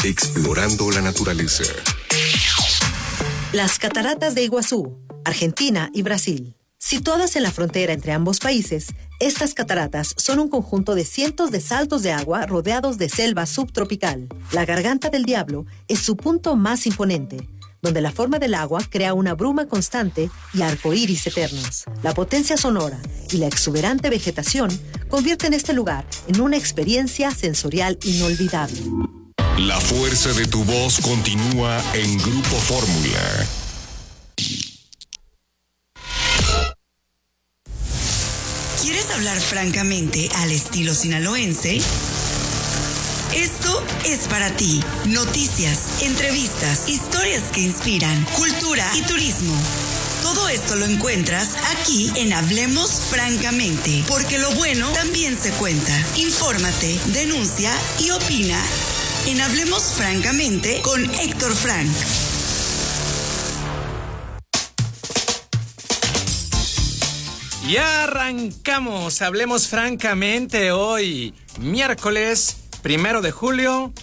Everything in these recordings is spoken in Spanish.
Explorando la naturaleza. Las cataratas de Iguazú, Argentina y Brasil. Situadas en la frontera entre ambos países, estas cataratas son un conjunto de cientos de saltos de agua rodeados de selva subtropical. La Garganta del Diablo es su punto más imponente, donde la forma del agua crea una bruma constante y arcoíris eternos. La potencia sonora y la exuberante vegetación convierten este lugar en una experiencia sensorial inolvidable. La fuerza de tu voz continúa en Grupo Fórmula. ¿Quieres hablar francamente al estilo sinaloense? Esto es para ti. Noticias, entrevistas, historias que inspiran, cultura y turismo. Todo esto lo encuentras aquí en Hablemos Francamente, porque lo bueno también se cuenta. Infórmate, denuncia y opina en Hablemos Francamente con Héctor Frank. Ya arrancamos, Hablemos Francamente hoy, miércoles 1 de julio,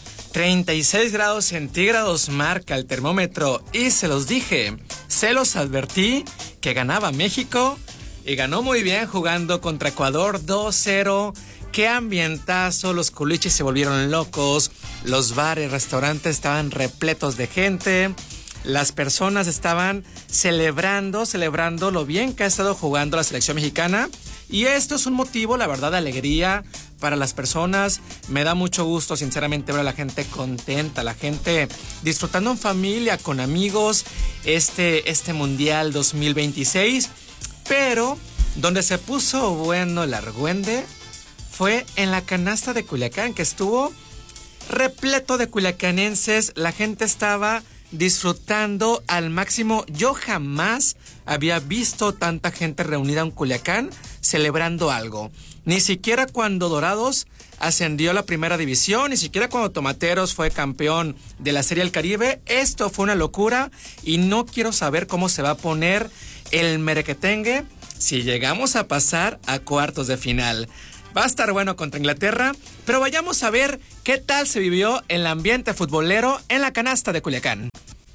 36 grados centígrados marca el termómetro y se los dije, se los advertí que ganaba México y ganó muy bien jugando contra Ecuador 2-0. Qué ambientazo, los culichis se volvieron locos, los bares, restaurantes estaban repletos de gente. Las personas estaban celebrando lo bien que ha estado jugando la selección mexicana. Y esto es un motivo, la verdad, de alegría para las personas. Me da mucho gusto, sinceramente, ver a la gente contenta, la gente disfrutando en familia, con amigos, este Mundial 2026. Pero donde se puso bueno el argüende fue en la canasta de Culiacán, que estuvo repleto de culiacanenses. La gente estaba disfrutando al máximo. Yo jamás había visto tanta gente reunida en Culiacán celebrando algo. Ni siquiera cuando Dorados ascendió a la primera división, ni siquiera cuando Tomateros fue campeón de la Serie del Caribe. Esto fue una locura y no quiero saber cómo se va a poner el merequetengue si llegamos a pasar a cuartos de final. Va a estar bueno contra Inglaterra, pero vayamos a ver qué tal se vivió el ambiente futbolero en la canasta de Culiacán.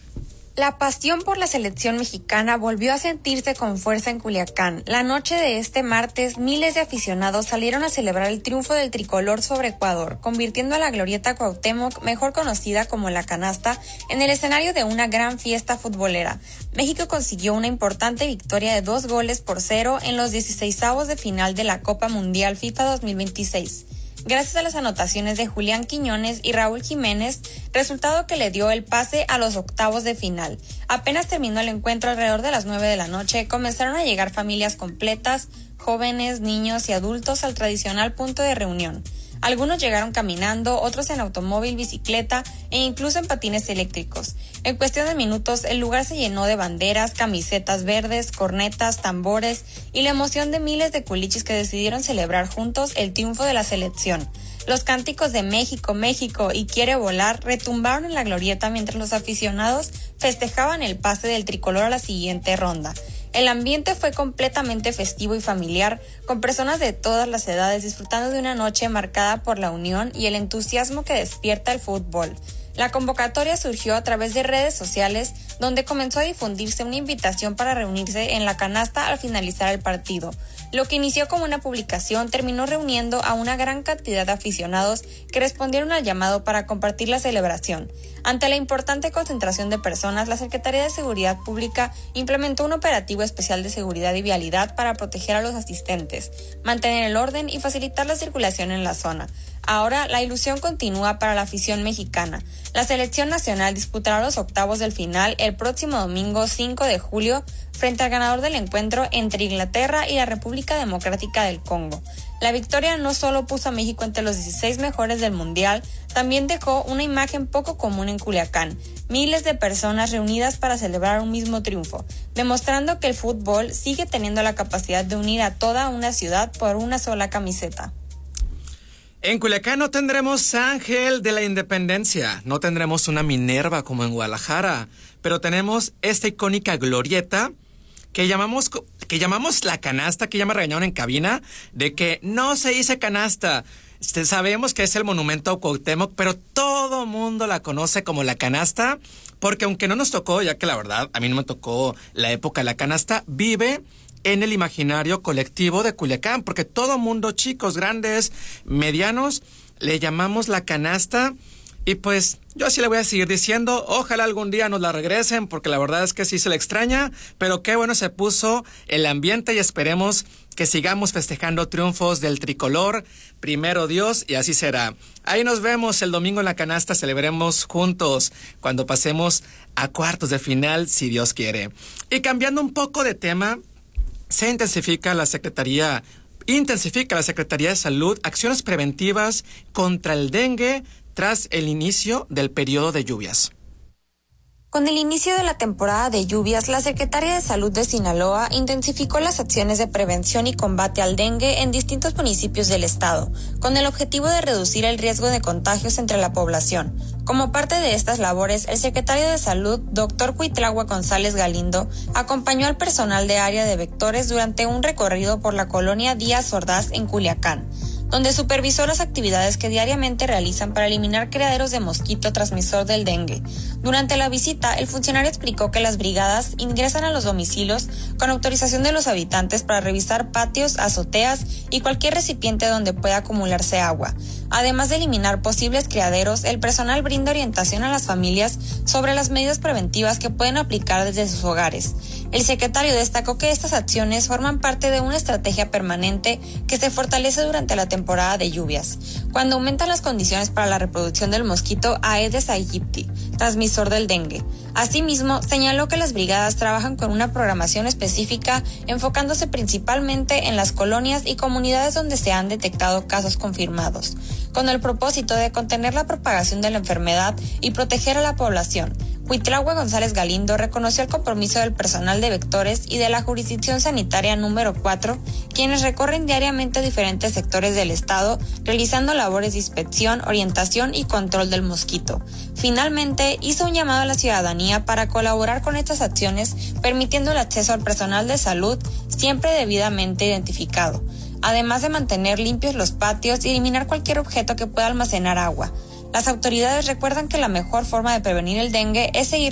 La pasión por la selección mexicana volvió a sentirse con fuerza en Culiacán. La noche de este martes, miles de aficionados salieron a celebrar el triunfo del tricolor sobre Ecuador, convirtiendo a la Glorieta Cuauhtémoc, mejor conocida como La Canasta, en el escenario de una gran fiesta futbolera. México consiguió una importante victoria de 2-0 en los 16avos de final de la Copa Mundial FIFA 2026. Gracias a las anotaciones de Julián Quiñones y Raúl Jiménez, resultado que le dio el pase a los octavos de final. Apenas terminó el encuentro alrededor de las 9 de la noche, comenzaron a llegar familias completas, jóvenes, niños y adultos al tradicional punto de reunión. Algunos llegaron caminando, otros en automóvil, bicicleta e incluso en patines eléctricos. En cuestión de minutos, el lugar se llenó de banderas, camisetas verdes, cornetas, tambores y la emoción de miles de culichis que decidieron celebrar juntos el triunfo de la selección. Los cánticos de México, México y Quiere volar retumbaron en la glorieta mientras los aficionados festejaban el pase del tricolor a la siguiente ronda. El ambiente fue completamente festivo y familiar, con personas de todas las edades disfrutando de una noche marcada por la unión y el entusiasmo que despierta el fútbol. La convocatoria surgió a través de redes sociales, donde comenzó a difundirse una invitación para reunirse en la canasta al finalizar el partido. Lo que inició como una publicación terminó reuniendo a una gran cantidad de aficionados que respondieron al llamado para compartir la celebración. Ante la importante concentración de personas, la Secretaría de Seguridad Pública implementó un operativo especial de seguridad y vialidad para proteger a los asistentes, mantener el orden y facilitar la circulación en la zona. Ahora, la ilusión continúa para la afición mexicana. La selección nacional disputará los octavos del final el próximo domingo 5 de julio frente al ganador del encuentro entre Inglaterra y la República Democrática del Congo. La victoria no solo puso a México entre los 16 mejores del Mundial, también dejó una imagen poco común en Culiacán. Miles de personas reunidas para celebrar un mismo triunfo, demostrando que el fútbol sigue teniendo la capacidad de unir a toda una ciudad por una sola camiseta. En Culiacán no tendremos Ángel de la Independencia, no tendremos una Minerva como en Guadalajara, pero tenemos esta icónica glorieta que llamamos la canasta, que ya me regañaron en cabina, de que no se dice canasta. Sabemos que es el monumento a Cuauhtémoc, pero todo mundo la conoce como la canasta, porque aunque no nos tocó, ya que la verdad a mí no me tocó la época de la canasta, vive en el imaginario colectivo de Culiacán, porque todo mundo, chicos, grandes, medianos, le llamamos la canasta. Y pues yo así le voy a seguir diciendo, ojalá algún día nos la regresen, porque la verdad es que sí se le extraña, pero qué bueno se puso el ambiente y esperemos que sigamos festejando triunfos del tricolor, primero Dios, y así será. Ahí nos vemos el domingo en la canasta, celebremos juntos cuando pasemos a cuartos de final, si Dios quiere. Y cambiando un poco de tema, se intensifica la Secretaría de Salud acciones preventivas contra el dengue tras el inicio del periodo de lluvias. Con el inicio de la temporada de lluvias, la Secretaría de Salud de Sinaloa intensificó las acciones de prevención y combate al dengue en distintos municipios del estado, con el objetivo de reducir el riesgo de contagios entre la población. Como parte de estas labores, el secretario de Salud, Dr. Cuitlahua González Galindo, acompañó al personal de área de vectores durante un recorrido por la colonia Díaz Ordaz en Culiacán, donde supervisó las actividades que diariamente realizan para eliminar criaderos de mosquito transmisor del dengue. Durante la visita, el funcionario explicó que las brigadas ingresan a los domicilios con autorización de los habitantes para revisar patios, azoteas y cualquier recipiente donde pueda acumularse agua. Además de eliminar posibles criaderos, el personal brinda orientación a las familias sobre las medidas preventivas que pueden aplicar desde sus hogares. El secretario destacó que estas acciones forman parte de una estrategia permanente que se fortalece durante la temporada de lluvias, cuando aumentan las condiciones para la reproducción del mosquito Aedes aegypti, transmisor del dengue. Asimismo, señaló que las brigadas trabajan con una programación específica enfocándose principalmente en las colonias y comunidades donde se han detectado casos confirmados, con el propósito de contener la propagación de la enfermedad y proteger a la población. Cuitlahua González Galindo reconoció el compromiso del personal de vectores y de la jurisdicción sanitaria número 4, quienes recorren diariamente diferentes sectores del estado, realizando labores de inspección, orientación y control del mosquito. Finalmente, hizo un llamado a la ciudadanía para colaborar con estas acciones, permitiendo el acceso al personal de salud siempre debidamente identificado, además de mantener limpios los patios y eliminar cualquier objeto que pueda almacenar agua. Las autoridades recuerdan que la mejor forma de prevenir el dengue es seguir